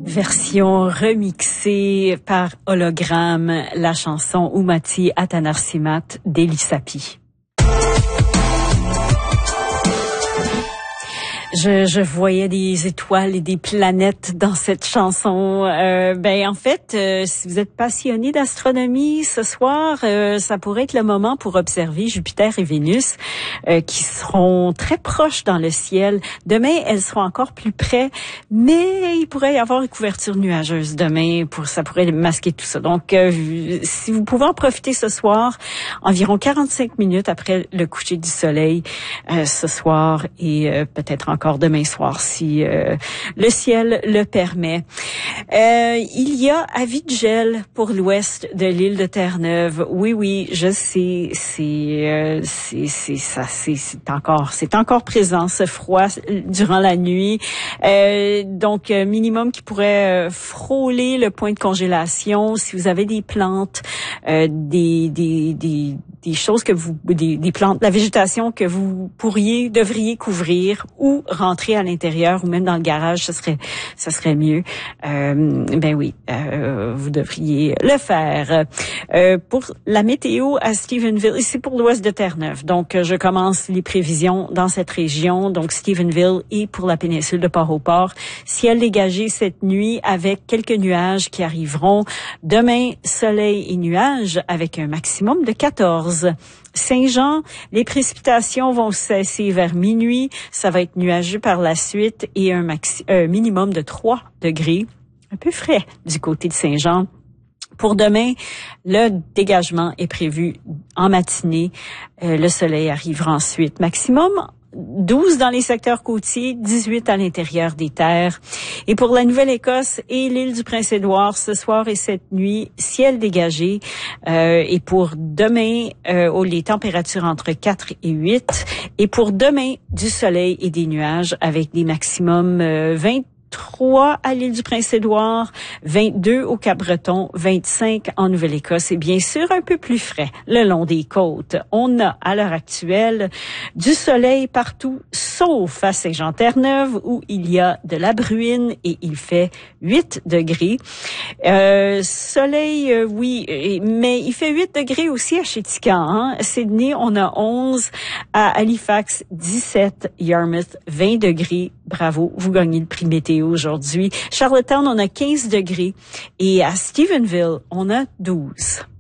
Version remixée par hologramme, la chanson Umati Atanarsimat d'Elisapi. Je voyais des étoiles et des planètes dans cette chanson. En fait, si vous êtes passionné d'astronomie ce soir, ça pourrait être le moment pour observer Jupiter et Vénus qui seront très proches dans le ciel. Demain, elles seront encore plus près, mais il pourrait y avoir une couverture nuageuse demain, ça pourrait masquer tout ça. Donc, si vous pouvez en profiter ce soir, environ 45 minutes après le coucher du soleil ce soir et peut-être encore demain soir si le ciel le permet. Il y a avis de gel pour l'ouest de l'île de Terre-Neuve. Oui, je sais, c'est encore présent ce froid durant la nuit. Donc minimum qui pourrait frôler le point de congélation. Si vous avez des plantes, des choses que des plantes, la végétation que vous devriez couvrir ou rentrer à l'intérieur ou même dans le garage, ça serait mieux. Vous devriez le faire. Pour la météo à Stephenville, ici pour l'ouest de Terre-Neuve. Donc, je commence les prévisions dans cette région. Donc, Stephenville et pour la péninsule de Port-au-Port. Ciel dégagé cette nuit avec quelques nuages qui arriveront. Demain, soleil et nuages avec un maximum de 14. Saint-Jean, les précipitations vont cesser vers minuit. Ça va être nuageux par la suite et un minimum de 3 degrés. Un peu frais du côté de Saint-Jean. Pour demain, le dégagement est prévu en matinée. Le soleil arrivera ensuite. Maximum 12 dans les secteurs côtiers, 18 à l'intérieur des terres. Et pour la Nouvelle-Écosse et l'île du Prince-Édouard, ce soir et cette nuit, ciel dégagé. Et pour demain, les températures entre 4 et 8. Et pour demain, du soleil et des nuages avec des maximums 23 à l'île du Prince-Édouard, 22 au Cap-Breton, 25 en Nouvelle-Écosse et bien sûr un peu plus frais le long des côtes. On a à l'heure actuelle du soleil partout sauf à Saint-Jean-Terre-Neuve où il y a de la bruine et il fait 8 degrés. Soleil, oui, mais il fait 8 degrés aussi à Chéticamp. Sydney, on a 11. À Halifax, 17. Yarmouth, 20 degrés. Bravo, vous gagnez le prix météo aujourd'hui. Charlottetown, on a 15 degrés. Et à Stephenville, on a 12.